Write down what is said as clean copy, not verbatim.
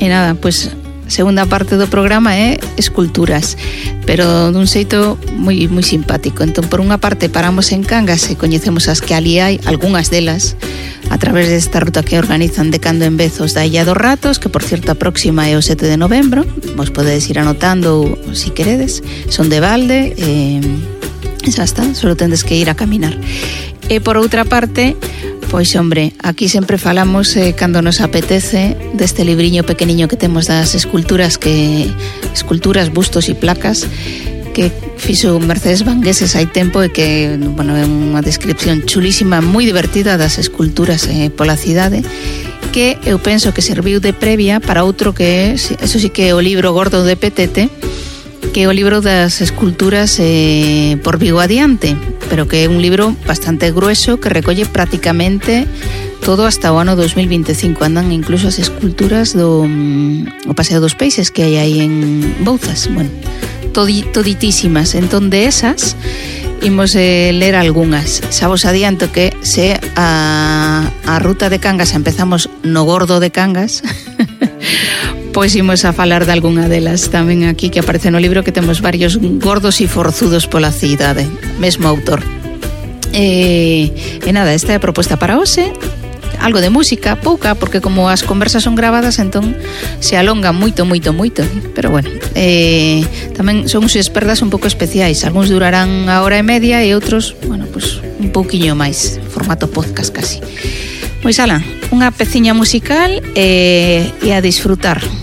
E nada, pois segunda parte do programa é esculturas, pero dun xeito moi simpático. Entón, por unha parte paramos en Cangas e coñecemos as que ali hai, algunhas delas, a través desta ruta que organizan de cando en vez os da Illa dos Ratos, que por cierto a próxima é o 7 de novembro, vos podedes ir anotando si queredes, son de balde, xa está, solo tendes que ir a caminar. E por outra parte, pois hombre, aquí sempre falamos cando nos apetece deste libriño pequeniño que temos das esculturas, bustos e placas que fixo Mercedes Vangueses hai tempo e que, bueno, é unha descripción chulísima, moi divertida das esculturas pola cidade, que eu penso que serviu de previa para outro que é, eso sí que é o libro gordo de Petete, que é o libro das esculturas por Vigo Adiante, pero que é un libro bastante grueso que recolle prácticamente todo hasta o ano 2025. Andan incluso as esculturas do o Paseo dos Peixes que hai aí en Bouzas, bueno, toditísimas. Entón, de esas imos ler algunhas. Xa vos adianto que se a ruta de Cangas empezamos no gordo de Cangas, pois imos a falar de algunha delas tamén aquí que aparece no libro, que temos varios gordos e forzudos pola cidade, mesmo autor. E nada, esta é a proposta para hoxe. Algo de música, pouca, porque como as conversas son gravadas, entón se alonga moito, pero bueno, tamén son uns esperdas un pouco especiais, algúns durarán a hora e media e outros, bueno, pues un pouquiño máis, formato podcast casi. Pois ala, unha peciña musical e a disfrutar.